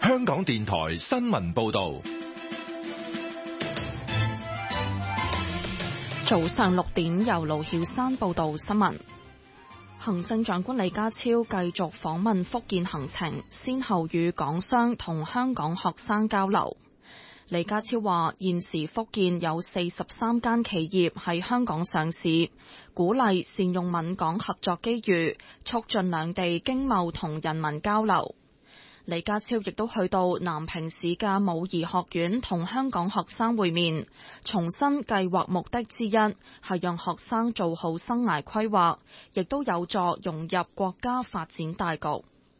香港電台新聞報道。 早上6點，由盧曉珊報道新聞。行政長官李家超繼續訪問福建行程，先後與港商同香港學生交流。李家超話，現時福建有43間企業喺香港上市，鼓勵善用閩港合作機遇，促進兩地經貿同人民交流。李家超亦都去到南平市嘅武夷學院同香港學生會面，重申計劃目的之一係讓學生做好生涯規劃，亦都有助融入國家發展大局。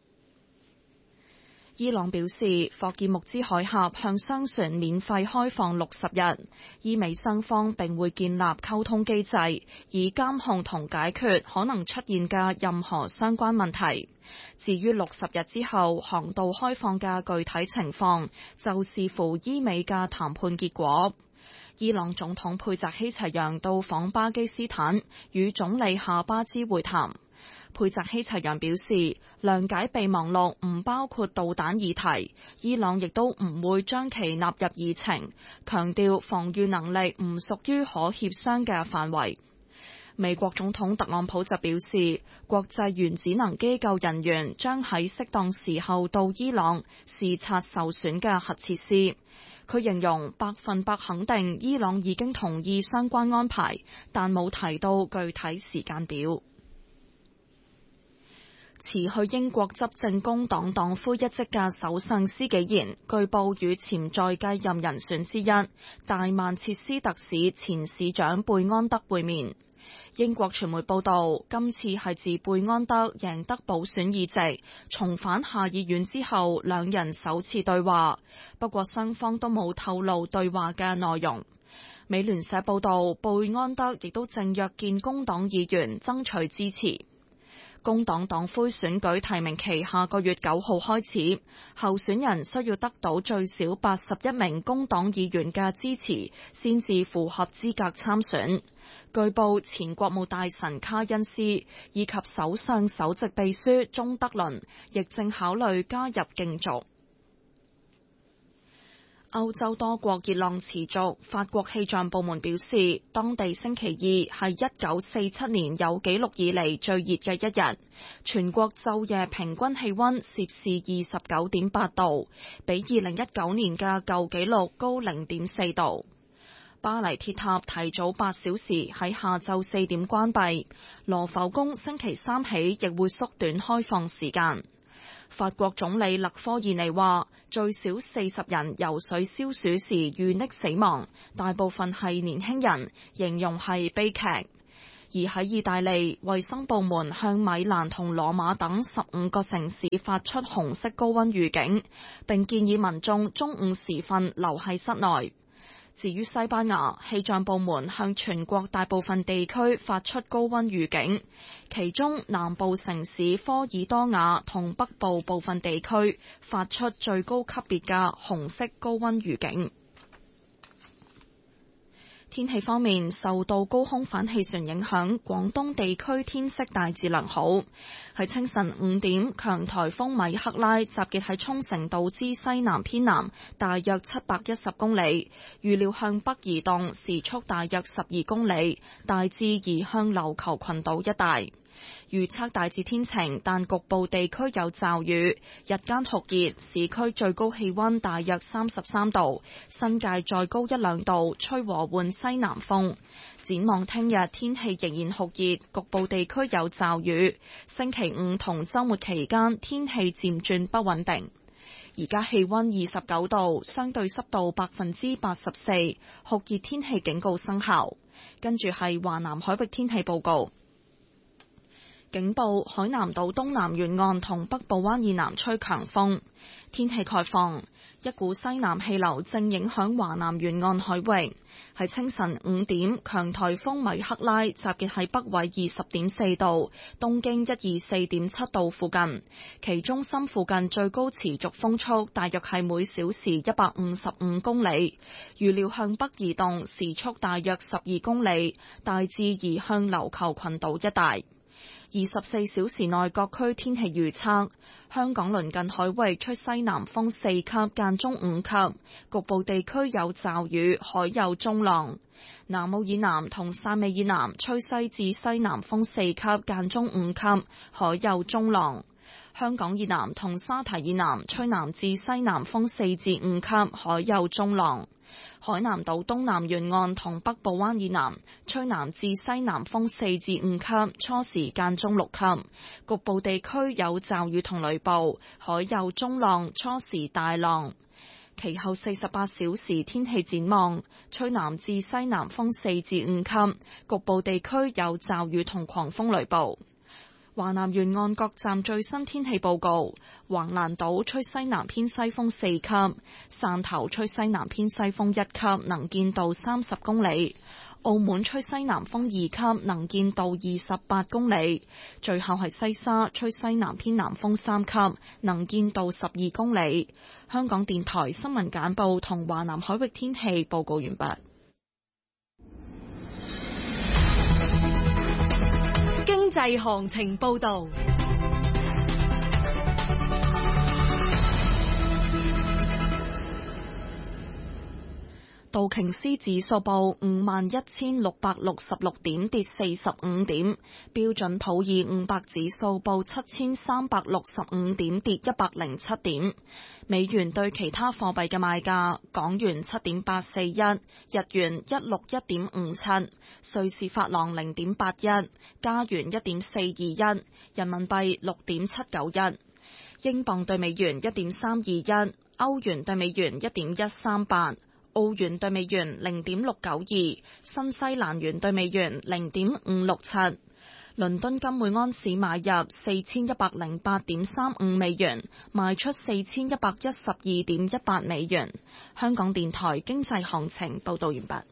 伊朗表示，霍爾木茲海峽向商船免費開放60日，伊美雙方並會建立溝通機制，以監控同解決可能出現嘅任何相關問題。至於60日之後航道開放嘅具體情況，就視乎伊美嘅談判結果。伊朗總統佩澤希齊揚到訪巴基斯坦，與總理夏巴茲會談。佩澤希齊揚表示，諒解備忘錄唔包括導彈議題，伊朗亦都唔會將其納入議程，強調防禦能力唔屬於可協商嘅範圍。美國總統特朗普就表示，國際原子能機構人員將喺適當時候到伊朗視察受損嘅核設施。佢形容100%肯定伊朗已經同意相關安排，但冇提到具體時間表。辭去英國執政工黨黨魁一職嘅首相施紀賢，據報與潛在繼任人選之一大曼徹斯特市前市長貝安德會面。英國傳媒報道，今次係自貝安德贏得補選議席，重返下議院之後，兩人首次對話。不過雙方都冇透露對話嘅內容。美聯社報道，貝安德亦都正約見工黨議員爭取支持。工黨黨魁選舉提名期下個月9號開始，候選人需要得到最少81名工黨議員嘅支持，先至符合資格參選。據報，前國務大臣卡恩斯以及首相首席秘書鍾德倫亦正考慮加入競逐。歐洲多國熱浪持續，法國氣象部門表示，當地星期二係1947年有紀錄以嚟最熱嘅一日，全國晝夜平均氣溫攝氏29.8度，比2019年嘅舊紀錄高0.4度。巴黎鐵塔提早8小時喺下晝4點關閉，羅浮宮星期三起亦會縮短開放時間。法國總理勒科爾尼話，最少40人游水消暑時遇溺死亡，大部分係年輕人，形容係悲劇。而喺意大利，衛生部門向米蘭同羅馬等15個城市發出紅色高溫預警，並建議民眾中午時分留喺室內。至於西班牙，氣象部門向全國大部分地區發出高溫預警，其中南部城市科爾多瓦同北部部分地區發出最高級別嘅紅色高溫預警。天氣方面，受到高空反氣旋影響，廣東地區天色大致良好。喺清晨5點，強颱風米克拉集結喺沖繩島之西南偏南，大約710公里，預料向北移動，時速大約12公里，大致移向琉球群島一帶。預測大致天晴，但局部地區有驟雨。日間酷熱，市區最高氣溫大約33度，新界再高1-2度，吹和緩西南風。展望聽日天氣仍然酷熱，局部地區有驟雨。星期五同週末期間天氣漸轉不穩定。而家氣溫29度，相對濕度84%，酷熱天氣警告生效。跟住係華南海域天氣報告。警報：海南島東南沿岸同北部灣以南吹強風。天氣概況：一股西南氣流正影響華南沿岸海域。喺清晨5點，強颱風米克拉集結喺北緯20.4度、東經124.7度附近，其中心附近最高持續風速大約係每小時155公里，預料向北移動，時速大約12公里，大致移向琉球群島一帶。 24小時內各區天氣預測：香港鄰近海域吹西南風4級，間中5級，局部地區有驟雨，海有中浪。南澳以南同汕尾以南吹西至西南風4級，間中5級，海有中浪。香港以南同沙堤以南吹南至西南風4至5級，海有中浪。海南島東南沿岸同北部灣以南吹南至西南風4至5級，初時間中6級，局部地區有驟雨同雷暴，海有中浪，初時大浪。其後48小時天氣展望，吹南至西南風4至5級，局部地區有驟雨同狂風雷暴。華南沿岸各站最新天氣報告：橫瀾島吹西南偏西風4級，汕頭吹西南偏西風1級，能見度30公里；澳門吹西南風2級，能見度28公里；最後係西沙吹西南偏南風3級，能見度12公里。香港電台新聞簡報同華南海域天氣報告完畢。 經濟行情報導。 道瓊斯指數報51,666點，跌45點；標準普爾500指數報7,365點，跌107點。美元對其他貨幣嘅賣價：港元7.841，日元161.57，瑞士法郎0.81，加元1.421，人民幣6.791，英鎊對美元1.321，歐元對美元1.138。澳元對美元0.692，新西蘭元對美元0.567。倫敦金每安士買入4108.35美元，賣出4112.18美元。香港電台經濟行情報道完畢。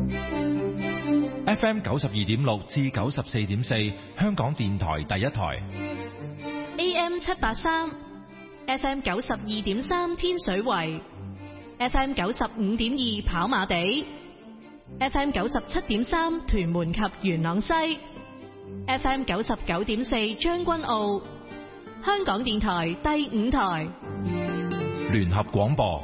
FM 92.6至94.4，香港電台第一台。 AM 783 ，FM 92.3天水圍。FM 95.2跑馬地 ，FM 97.3屯門及元朗西 ，FM 99.4將軍澳，香港電台第5台聯合廣播。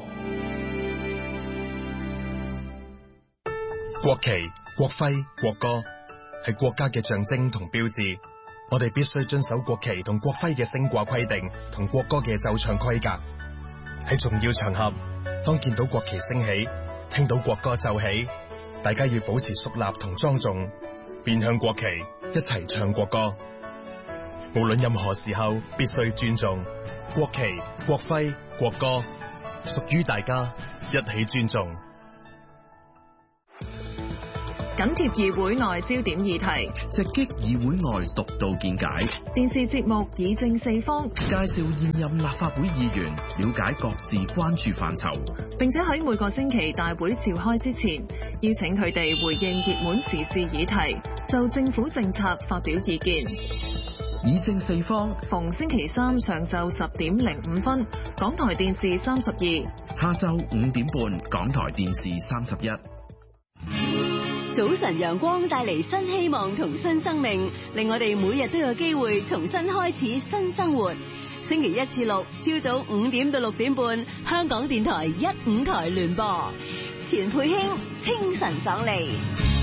國旗、國徽、國歌係國家嘅象徵同標誌，我哋必須遵守國旗同國徽嘅升掛規定同國歌嘅奏唱規格。喺重要場合，當見到國旗升起，聽到國歌奏起，大家要保持肅立同莊重，面向國旗，一齊唱國歌。無論任何時候，必須尊重國旗、國徽、國歌，屬於大家，一起尊重。 緊貼議會內焦點議題， 直擊議會內獨到見解。 電視節目議政四方， 介紹現任立法會議員，了解各自關注範疇， 並且喺每個星期大會召開之前，邀請佢哋回應熱門時事議題，就政府政策發表意見。 議政四方， 逢星期三上晝10:05，港台電視32； 下晝5點半，港台電視31。 早晨陽光帶嚟新希望同新生命，令我哋每日都有機會重新開始新生活。星期1至6，朝早5點到6點半，香港電台15台聯播。錢佩卿清晨爽利。